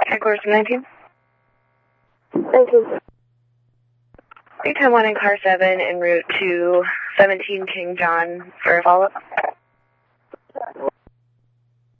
Headquarters 19. 19. 310-1 in car 7 en route to 17 King John for a follow-up.